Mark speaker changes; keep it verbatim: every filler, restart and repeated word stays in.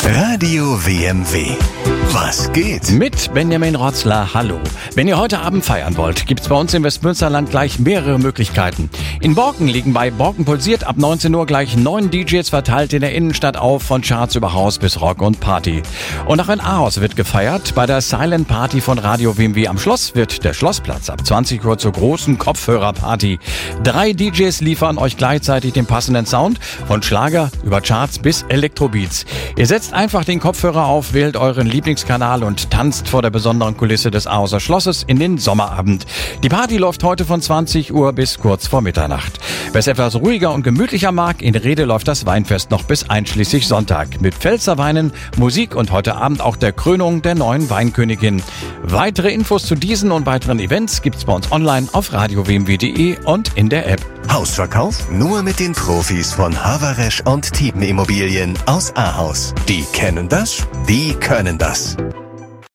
Speaker 1: Radio W M W. Was geht?
Speaker 2: Mit Benjamin Rotzler, hallo. Wenn ihr heute Abend feiern wollt, gibt's bei uns im Westmünsterland gleich mehrere Möglichkeiten. In Borken liegen bei Borken Pulsiert ab neunzehn Uhr gleich neun D Js verteilt in der Innenstadt auf, von Charts über Haus bis Rock und Party. Und auch in Ahaus wird gefeiert. Bei der Silent Party von Radio W M W am Schloss wird der Schlossplatz ab zwanzig Uhr zur großen Kopfhörerparty. Drei D Js liefern euch gleichzeitig den passenden Sound, von Schlager über Charts bis Elektrobeats. Ihr setzt einfach den Kopfhörer auf, wählt euren Lieblingskanal und tanzt vor der besonderen Kulisse des Ahauser Schlosses in den Sommerabend. Die Party läuft heute von zwanzig Uhr bis kurz vor Mitternacht. Wer es etwas ruhiger und gemütlicher mag, in Rede läuft das Weinfest noch bis einschließlich Sonntag. Mit Pfälzer Weinen, Musik und heute Abend auch der Krönung der neuen Weinkönigin. Weitere Infos zu diesen und weiteren Events gibt's bei uns online auf radio w m w punkt d e und in der App.
Speaker 1: Hausverkauf nur mit den Profis von Havaresch und Tiepen Immobilien aus Ahaus. Die kennen das, die können das.